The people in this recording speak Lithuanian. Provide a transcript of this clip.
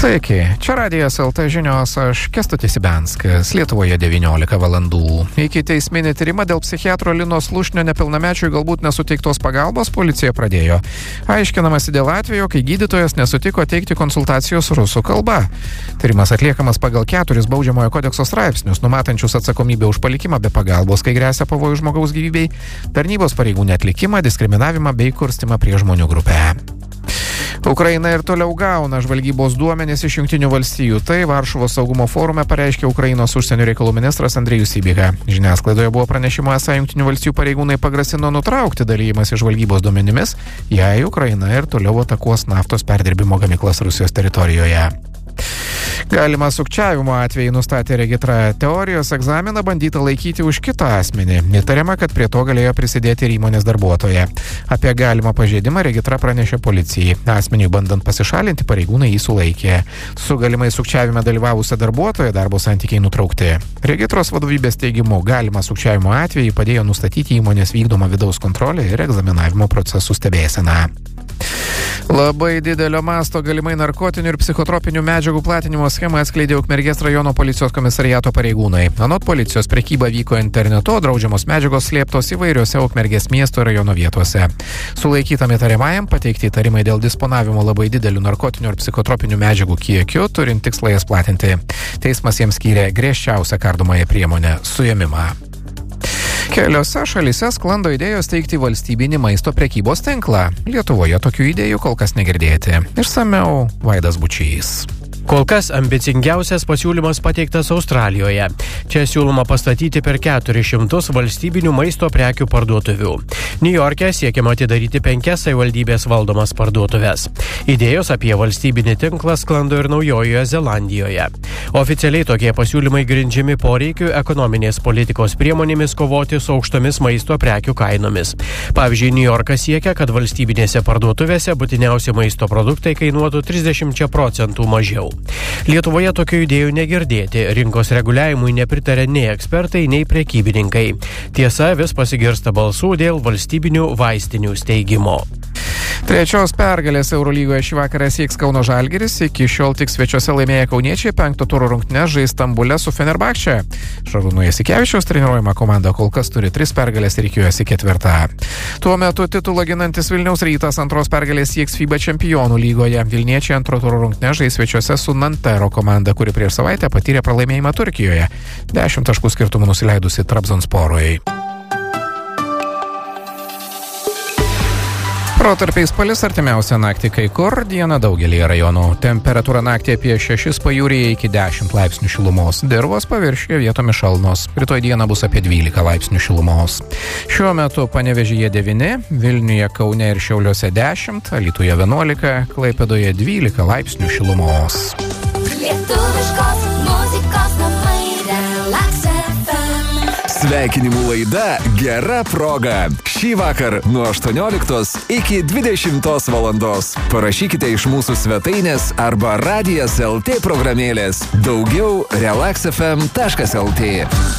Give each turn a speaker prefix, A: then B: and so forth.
A: Sveiki, čia Radijas LT žinios, aš Kęstutis Ibianskas, Lietuvoje 19 valandų. Iki teisminį tyrimą dėl psichiatro Linos Slušnio nepilnamečiui galbūt nesuteiktos pagalbos policija pradėjo. Aiškinamasi dėl atvejo, kai gydytojas nesutiko teikti konsultacijos rusų kalba. Tyrimas atliekamas pagal 4 baudžiamojo kodekso straipsnius, numatančius atsakomybę už palikimą be pagalbos, kai gresia pavojus žmogaus gyvybei, tarnybos pareigų neatlikimą, diskriminavimą bei kurstimą prieš žmonių grupę. Ukraina ir toliau gauna žvalgybos duomenys iš Jungtinių valstijų. Tai Varšuvos saugumo forume pareiškė Ukrainos užsienio reikalų ministras Andrejus Sybiha. Žiniasklaidoje buvo pranešimo, esą Jungtinių valstijų pareigūnai pagrasino nutraukti dalyjimas žvalgybos duomenimis, jei Ukraina ir toliau atakuos naftos perdirbimo gamyklas Rusijos teritorijoje. Galima sukčiavimo atvejį nustatė Regitra. Teorijos egzaminą bandyta laikyti už kitą asmenį. Įtariama, kad prie to galėjo prisidėti ir įmonės darbuotoja. Apie galimą pažeidimą Regitra pranešė policijai. Asmeniui bandant pasišalinti, pareigūnai jį sulaikė. Su galimai sukčiavime dalyvavusią darbuotoją darbo santykiai nutraukti. Regitros vadovybės teigimu, galimą sukčiavimo atvejį padėjo nustatyti įmonės vykdomą vidaus kontrolę ir egzaminavimo procesų stebėseną. Labai didelio masto galimai narkotinių ir psichotropinių medžiagų platinimo schemą atskleidė Ukmergės rajono policijos komisariato pareigūnai. Anot policijos, prekyba vyko internetu, draudžiamos medžiagos slėptos įvairiose Ukmergės miesto ir rajono vietose. Sulaikytam įtariamajam pateikti įtarimai dėl disponavimo labai didelių narkotinių ir psichotropinių medžiagų kiekiu, turint tikslą jas platinti. Teismas jiems skyrė griežčiausią kardomąją priemonę – suėmimą. Keliose šalyse sklando idėjos steigti valstybinį maisto prekybos tinklą. Lietuvoje tokių idėjų kol kas negirdėti. Išsamiau Vaidas Bučys.
B: Kol kas ambicingiausias pasiūlymas pateiktas Australijoje. Čia siūloma pastatyti per 400 valstybinių maisto prekių parduotuvių. Niujorke siekiama atidaryti 5 savivaldybės valdomas parduotuves. Idėjos apie valstybinį tinklą sklando ir Naujojoje Zelandijoje. Oficialiai tokie pasiūlymai grindžiami poreikiu ekonominės politikos priemonėmis kovoti su aukštomis maisto prekių kainomis. Pavyzdžiui, Niujorkas siekia, kad valstybinėse parduotuvėse būtiniausi maisto produktai kainuotų 30% mažiau. Lietuvoje tokių idėjų negirdėti, rinkos reguliavimui nepritarė nei ekspertai, nei prekybininkai. Tiesa, vis pasigirsta balsų dėl valstybinių vaistinių steigimo.
A: Trečios pergalės Eurolygoje šį vakarą sieks Kauno Žalgiris, iki šiol tik svečiuose laimėję kauniečiai 5 turo rungtynes žais Stambule su Fenerbahče. Šarūno Jasikevičiaus treniruojama komanda kol kas turi 3 pergalės ir rikiuojasi 4. Tuo metu titulą ginantis Vilniaus Rytas 2 pergalės sieks FIBA čempionų lygoje. Vilniečiai 2 turo rungtynes žais svečiuose su Nantero komanda, kuri prieš savaitę patyrė pralaimėjimą Turkijoje. 10 taškų skirtumų nusileidusi Trabzonsporui. Protarpiais palis artimiausią naktį kai kur, dieną daugelį rajonų. Temperatūra naktį apie 6 pajūryje iki 10 laipsnių šilumos. Dirvos paviršiuje vietomis šalnos. Rytoj dieną bus apie 12 laipsnių šilumos. Šiuo metu Panevėžyje 9, Vilniuje, Kaune ir Šiauliuose 10, Alytuje 11, Klaipėdoje 12 laipsnių šilumos.
C: Lietuviškos muzikos namai Relax FM.
D: Sveikinimų laida Gera proga. Šį vakar nuo 18 iki 20 valandos. Parašykite iš mūsų svetainės arba Radijas LT programėlės. Daugiau relaxfm.lt.